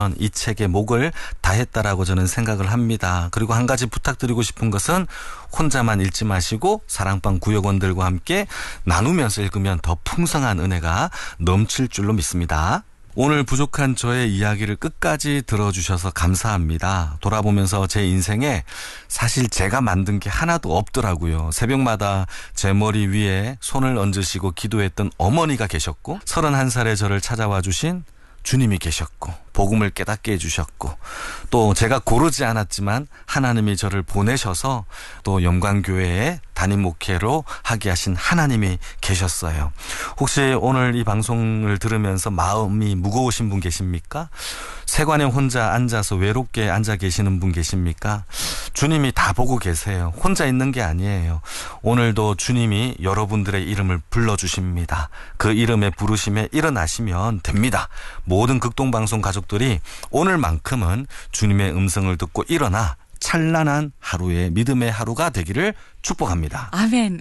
이 책에 목을 다했다라고 저는 생각을 합니다. 그리고 한 가지 부탁드리고 싶은 것은 혼자만 읽지 마시고 사랑방 구역원들과 함께 나누면서 읽으면 더 풍성한 은혜가 넘칠 줄로 믿습니다. 오늘 부족한 저의 이야기를 끝까지 들어주셔서 감사합니다. 돌아보면서 제 인생에 사실 제가 만든 게 하나도 없더라고요. 새벽마다 제 머리 위에 손을 얹으시고 기도했던 어머니가 계셨고 31살에 저를 찾아와 주신 주님이 계셨고 복음을 깨닫게 해주셨고 또 제가 고르지 않았지만 하나님이 저를 보내셔서 또 영광교회에 담임 목회로 하게 하신 하나님이 계셨어요. 혹시 오늘 이 방송을 들으면서 마음이 무거우신 분 계십니까? 세관에 혼자 앉아서 외롭게 앉아 계시는 분 계십니까? 주님이 다 보고 계세요. 혼자 있는 게 아니에요. 오늘도 주님이 여러분들의 이름을 불러주십니다. 그 이름의 부르심에 일어나시면 됩니다. 모든 극동방송 가족들이 오늘만큼은 주님의 음성을 듣고 일어나 찬란한 하루의 믿음의 하루가 되기를 축복합니다. 아멘.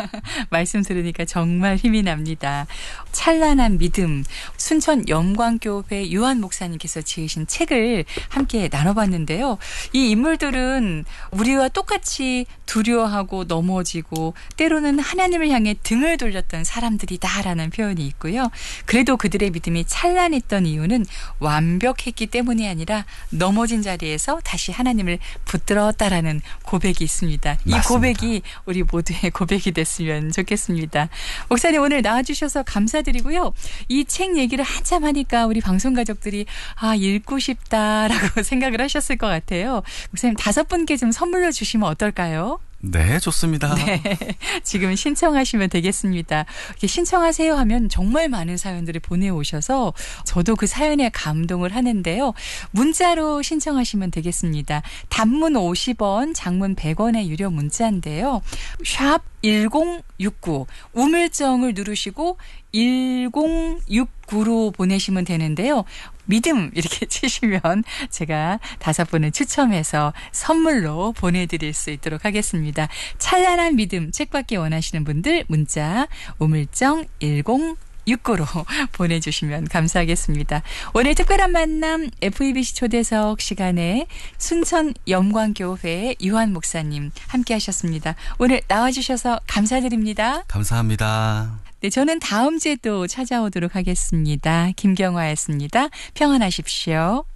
말씀 들으니까 정말 힘이 납니다. 찬란한 믿음, 순천 영광교회 유한 목사님께서 지으신 책을 함께 나눠봤는데요. 이 인물들은 우리와 똑같이 두려워하고 넘어지고 때로는 하나님을 향해 등을 돌렸던 사람들이다라는 표현이 있고요. 그래도 그들의 믿음이 찬란했던 이유는 완벽했기 때문이 아니라 넘어진 자리에서 다시 하나님을 붙들었다라는 고백이 있습니다. 맞습니다. 이 고백이 우리 모두의 고백이 됐으면 좋겠습니다. 목사님 오늘 나와주셔서 감사드리고요. 이 책 얘기를 한참 하니까 우리 방송 가족들이 읽고 싶다라고 생각을 하셨을 것 같아요. 목사님 5분께 좀 선물로 주시면 어떨까요? 네, 좋습니다. 네, 지금 신청하시면 되겠습니다. 이렇게 신청하세요 하면 정말 많은 사연들을 보내오셔서 저도 그 사연에 감동을 하는데요. 문자로 신청하시면 되겠습니다. 단문 50원, 장문 100원의 유료 문자인데요. 샵 1069 우물정을 누르시고 1069로 보내시면 되는데요. 믿음 이렇게 치시면 제가 5분을 추첨해서 선물로 보내드릴 수 있도록 하겠습니다. 찬란한 믿음 책 받기 원하시는 분들 문자 우물정 1069로 보내주시면 감사하겠습니다. 오늘 특별한 만남 FEBC 초대석 시간에 순천 영광교회 유한 목사님 함께 하셨습니다. 오늘 나와주셔서 감사드립니다. 감사합니다. 네, 저는 다음 주에 또 찾아오도록 하겠습니다. 김경화였습니다. 평안하십시오.